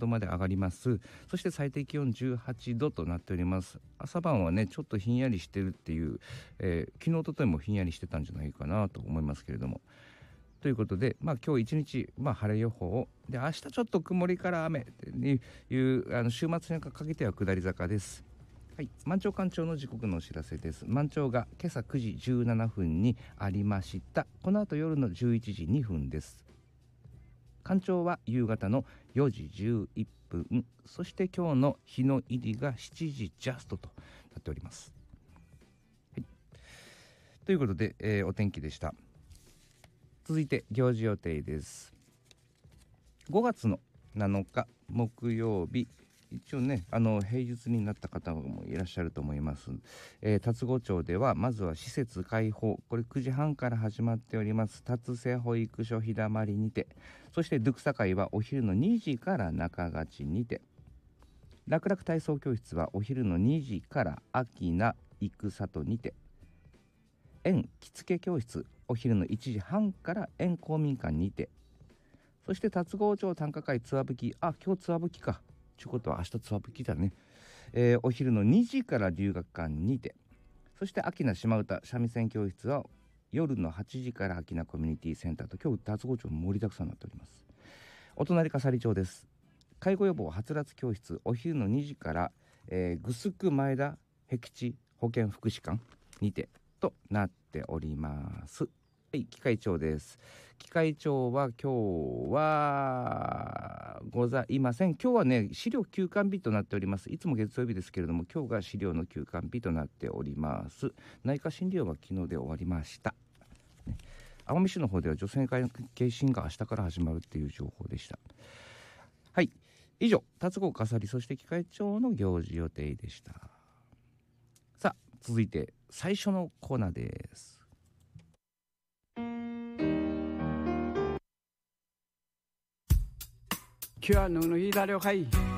度まで上がります。そして最低気温18度となっております。朝晩はねちょっとひんやりしてるっていう、昨日とともひんやりしてたんじゃないかなと思いますけれども、ということで、今日一日、晴れ予報で、明日ちょっと曇りから雨っていう週末にかけては下り坂です。はい、満潮干潮の時刻のお知らせです。満潮が今朝9時17分にありました。この後夜の11時2分です。干潮は夕方の4時11分、そして今日の日の入りが7時ジャストとなっております。はい、ということで、お天気でした。続いて行事予定です。5月の7日木曜日、一応ね平日になった方もいらっしゃると思います。龍郷町ではまずは施設開放、これ9時半から始まっております龍瀬保育所日だまりにて、そしてドゥクサ会はお昼の2時から中勝ちにて、楽々体操教室はお昼の2時から秋名育里にて、園着付け教室お昼の1時半から園公民館にて、そして龍郷町短歌会つわぶき、今日つわぶきかちゅうことは明日つわぶきだね、お昼の2時から留学館にて、そして秋名島唄三味線教室は夜の8時から秋名コミュニティセンターと、今日龍郷町盛りだくさんになっております。お隣笠利町です。介護予防はつらつ教室お昼の2時から、ぐすく前田僻地保健福祉館にてとなっております。はい、機械町です。機械町は今日はございません。今日はね資料休館日となっております。いつも月曜日ですけれども、今日が資料の休館日となっております。内科診療は昨日で終わりました。奄美市の方では女性会計診が明日から始まるっていう情報でした。はい、以上龍郷笠利そして機械町の行事予定でした。さあ続いて最初のコーナーです。 今日はのいだりょかい